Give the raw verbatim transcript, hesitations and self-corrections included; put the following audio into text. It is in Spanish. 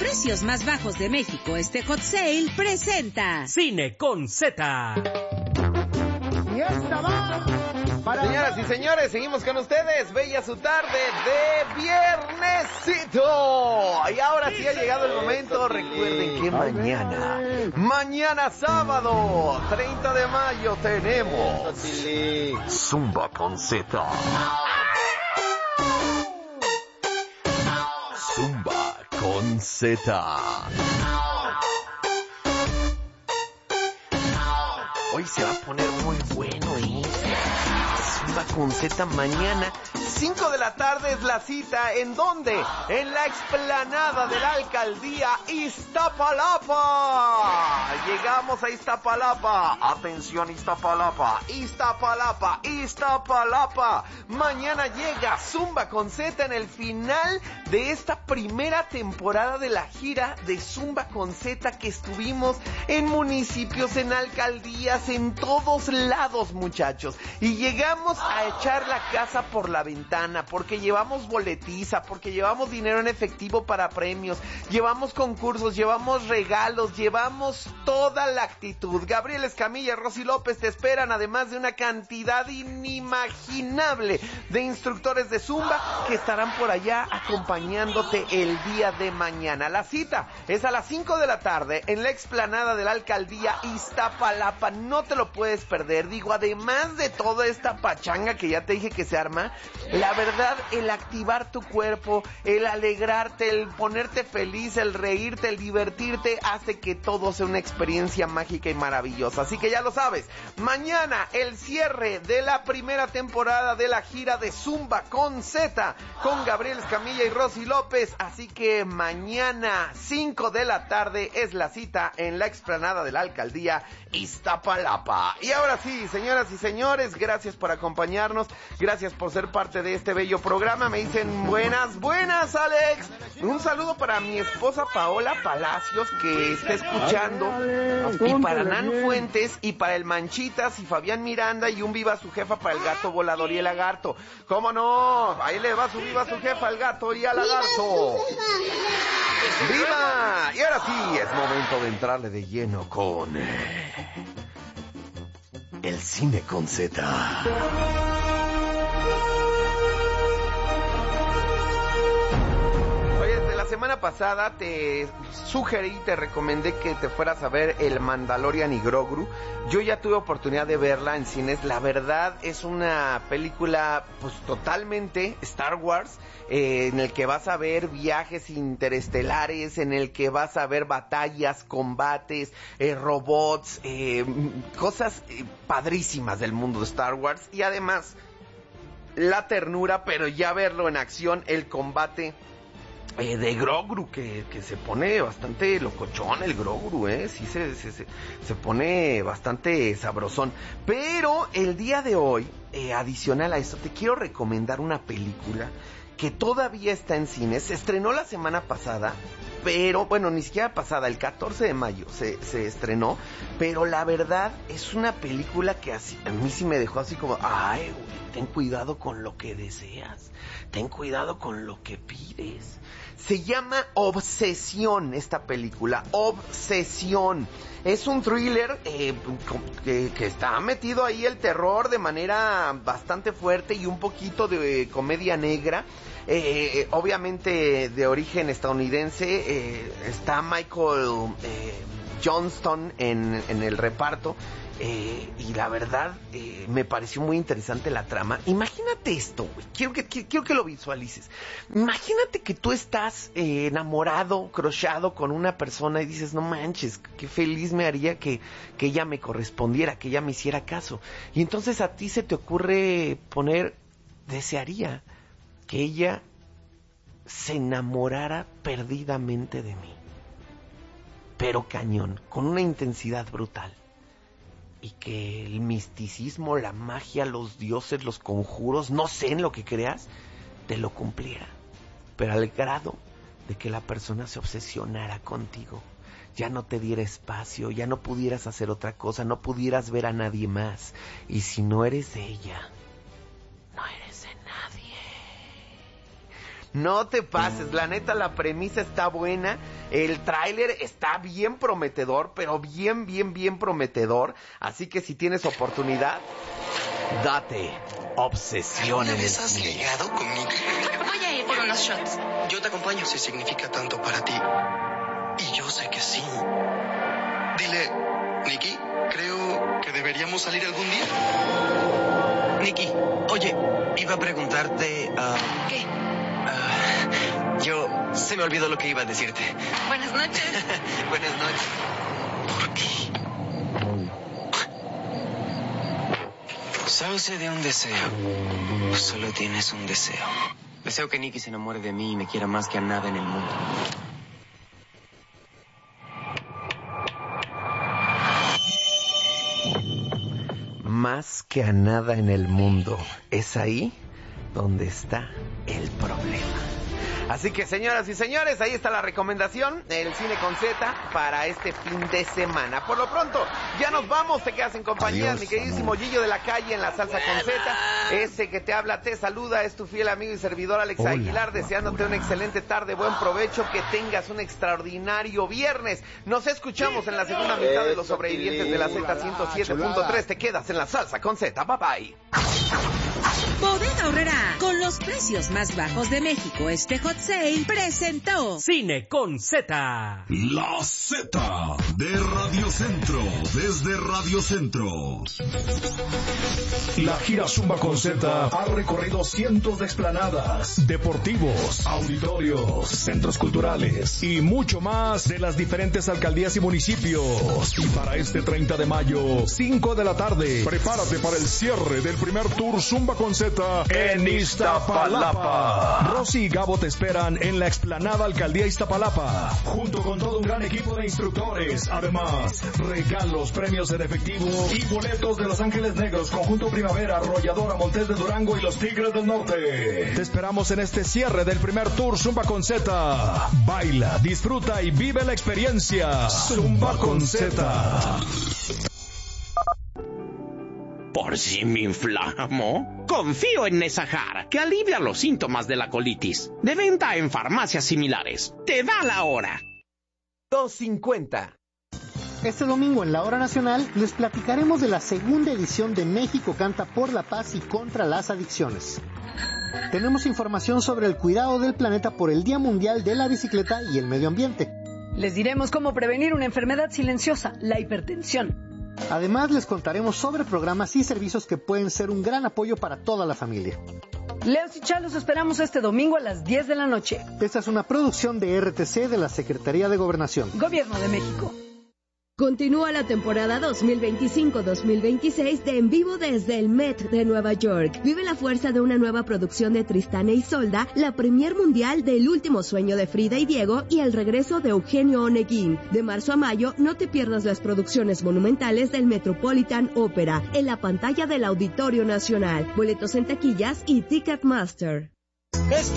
precios más bajos de México, este Hot Sale presenta Cine con Z. Y esta va para... Señoras y señores, seguimos con ustedes. Bella su tarde de viernesito. Y ahora sí ha llegado el momento. Recuerden que mañana, mañana sábado, treinta de mayo, tenemos Zumba con Z. Zumba con Z. Hoy se va a poner muy bueno, ¿eh? Zumba con Z mañana, cinco de la tarde es la cita. ¿En dónde? En la explanada de la alcaldía Iztapalapa. Llegamos a Iztapalapa. Atención, Iztapalapa, Iztapalapa, Iztapalapa. Mañana llega Zumba con Z en el final de esta primera temporada de la gira de Zumba con Z, que estuvimos en municipios, en alcaldías, en todos lados, muchachos. Y llegamos a echar la casa por la ventana, porque llevamos boletiza, porque llevamos dinero en efectivo para premios, llevamos concursos, llevamos regalos, llevamos toda la actitud. Gabriel Escamilla y Rosy López te esperan, además de una cantidad inimaginable de instructores de Zumba que estarán por allá acompañándote el día de mañana. La cita es a las cinco de la tarde en la explanada de la alcaldía Iztapalapa. No te lo puedes perder. Digo, además de toda esta pachanga que ya te dije que se arma, la verdad, el activar tu cuerpo, el alegrarte, el ponerte feliz, el reírte, el divertirte, hace que todo sea una experiencia mágica y maravillosa. Así que ya lo sabes, mañana el cierre de la primera temporada de la gira de Zumba con Z, con Gabriel Escamilla y Rosy López. Así que mañana, cinco de la tarde, es la cita en la explanada de la alcaldía Iztapalapa. Y ahora sí, señoras y señores, gracias por acompañarnos, gracias por ser parte de este bello programa. Me dicen buenas, buenas, Alex. Un saludo para mi esposa Paola Palacios, que está escuchando, y para Nan Fuentes, y para el Manchitas, y Fabián Miranda, y un viva su jefa para el gato volador y el lagarto. ¿Cómo no? Ahí le va su viva su jefa al gato y al lagarto. ¡Viva! Y ahora sí, es momento de entrarle de lleno con el cine con Z. Oye, desde la semana pasada te sugerí, te recomendé que te fueras a ver El Mandalorian y Grogu. Yo ya tuve oportunidad de verla en cines. La verdad es una película pues totalmente Star Wars, eh, en el que vas a ver viajes interestelares, en el que vas a ver batallas, combates, eh, robots, eh, cosas eh, padrísimas del mundo de Star Wars. Y además la ternura, pero ya verlo en acción, el combate Eh, de Grogu, que, que se pone bastante locochón el Grogu, eh, sí se, se, se, se pone bastante sabrosón. Pero el día de hoy, eh, adicional a esto, te quiero recomendar una película que todavía está en cines. Se estrenó la semana pasada, pero, bueno, ni siquiera pasada, el catorce de mayo se, se estrenó, pero la verdad es una película que así, a mí sí me dejó así como, ay, güey, ten cuidado con lo que deseas, ten cuidado con lo que pides. Se llama Obsesión esta película, Obsesión. Es un thriller eh, que, que está metido ahí el terror de manera bastante fuerte y un poquito de eh, comedia negra. Eh, obviamente de origen estadounidense. Eh, está Michael eh, Johnston en, en el reparto. Eh, y la verdad, eh, me pareció muy interesante la trama. Imagínate esto, güey. Quiero que, que, quiero que lo visualices. Imagínate que tú estás eh, enamorado, crochado con una persona y dices, no manches, qué feliz me haría que, que ella me correspondiera, que ella me hiciera caso. Y entonces a ti se te ocurre poner, desearía que ella se enamorara perdidamente de mí. Pero cañón, con una intensidad brutal. Y que el misticismo, la magia, los dioses, los conjuros, no sé en lo que creas, te lo cumpliera. Pero al grado de que la persona se obsesionara contigo, ya no te diera espacio, ya no pudieras hacer otra cosa, no pudieras ver a nadie más. Y si no eres ella, no eres de nadie. No te pases, la neta la premisa está buena. El tráiler está bien prometedor, pero bien, bien, bien prometedor. Así que si tienes oportunidad, date obsesión en el ¿Has cine. ligado con Nicky? Voy a ir por unos shots. Yo te acompaño si significa tanto para ti. Y yo sé que sí. Dile, Nicky, creo que deberíamos salir algún día. Nicky, oye, iba a preguntarte... Uh, ¿Qué? Uh, yo... Se me olvidó lo que iba a decirte. Buenas noches. Buenas noches. ¿Por qué? Sauce de un deseo. Solo tienes un deseo. Deseo que Nicky se enamore de mí y me quiera más que a nada en el mundo. Más que a nada en el mundo. Es ahí donde está el problema. Así que, señoras y señores, ahí está la recomendación, el Cine con Z para este fin de semana. Por lo pronto, ya nos vamos, te quedas en compañía, Adiós, mi queridísimo amor. Gillo de la Calle en la Salsa con Z. Ese que te habla, te saluda, es tu fiel amigo y servidor Alex Hola, Aguilar, deseándote una excelente tarde, buen provecho, que tengas un extraordinario viernes. Nos escuchamos en la segunda mitad de Los Sobrevivientes de la Z ciento siete punto tres. Te quedas en la Salsa con Z. Bye bye. Bodega Aurrerá, con los precios más bajos de México, este Hot Sale presentó Cine con Z. La Z de Radio Centro, desde Radio Centro. La gira Zumba con Z ha recorrido cientos de explanadas, deportivos, auditorios, centros culturales y mucho más de las diferentes alcaldías y municipios. Y para este treinta de mayo, cinco de la tarde, prepárate para el cierre del primer tour Zumba con Z en Iztapalapa. Rosy y Gabo te esperan en la explanada Alcaldía Iztapalapa, junto con todo un gran equipo de instructores. Además, regalos, premios en efectivo y boletos de Los Ángeles Negros, Conjunto Primavera, Arrolladora, Montes de Durango y los Tigres del Norte. Te esperamos en este cierre del primer tour Zumba con Z. Baila, disfruta y vive la experiencia. Zumba con Z. Por si me inflamo, confío en Nesajar, que alivia los síntomas de la colitis. De venta en farmacias similares. Te da la hora. dos cincuenta. Este domingo en la Hora Nacional les platicaremos de la segunda edición de México Canta por la Paz y contra las Adicciones. Tenemos información sobre el cuidado del planeta por el Día Mundial de la Bicicleta y el Medio Ambiente. Les diremos cómo prevenir una enfermedad silenciosa, la hipertensión. Además, les contaremos sobre programas y servicios que pueden ser un gran apoyo para toda la familia. Leos y Chá los esperamos este domingo a las diez de la noche. Esta es una producción de R T C de la Secretaría de Gobernación. Gobierno de México. Continúa la temporada dos mil veinticinco dos mil veintiséis de En Vivo desde el Met de Nueva York. Vive la fuerza de una nueva producción de Tristán e Isolda, la premier mundial del Último Sueño de Frida y Diego y el regreso de Eugenio Oneguín. De marzo a mayo, no te pierdas las producciones monumentales del Metropolitan Opera en la pantalla del Auditorio Nacional. Boletos en taquillas y Ticketmaster. Este